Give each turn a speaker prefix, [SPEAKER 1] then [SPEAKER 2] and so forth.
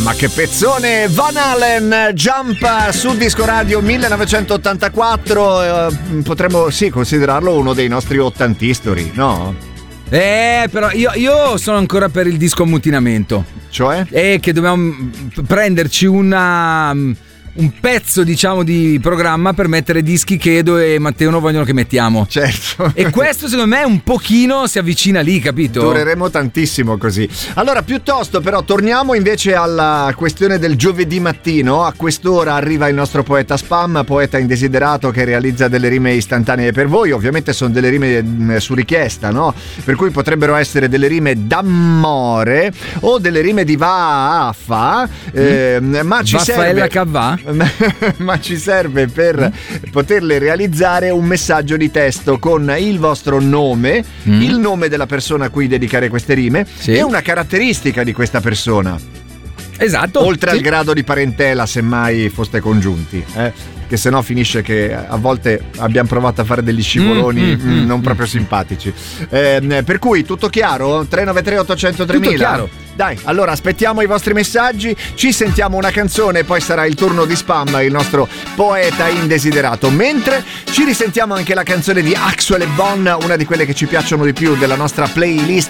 [SPEAKER 1] Ma che pezzone! Van Halen, Jump su Disco Radio 1984. Potremmo sì considerarlo uno dei nostri ottantistori, no?
[SPEAKER 2] Però io sono ancora per il disco ammutinamento.
[SPEAKER 1] Cioè?
[SPEAKER 2] Che dobbiamo prenderci un pezzo, diciamo, di programma per mettere dischi che Edo e Matteo non vogliono che mettiamo.
[SPEAKER 1] Certo.
[SPEAKER 2] E questo secondo me un pochino si avvicina lì, capito?
[SPEAKER 1] Dureremo tantissimo così. Allora, piuttosto però torniamo invece alla questione del giovedì mattino. A quest'ora arriva il nostro poeta spam, poeta indesiderato, che realizza delle rime istantanee per voi. Ovviamente sono delle rime su richiesta, no? Per cui potrebbero essere delle rime d'amore o delle rime di vaffa, ma ci serve ma ci serve per poterle realizzare un messaggio di testo con il vostro nome, il nome della persona a cui dedicare queste rime, sì, e una caratteristica di questa persona.
[SPEAKER 2] Esatto.
[SPEAKER 1] Oltre al grado di parentela, se mai foste congiunti, che sennò finisce che a volte abbiamo provato a fare degli scivoloni non proprio simpatici. Per cui tutto chiaro? 393 800 3000.
[SPEAKER 2] Tutto chiaro.
[SPEAKER 1] Dai, allora aspettiamo i vostri messaggi, ci sentiamo una canzone e poi sarà il turno di Spam, il nostro poeta indesiderato. Mentre ci risentiamo anche la canzone di Axwell e Bon, una di quelle che ci piacciono di più della nostra playlist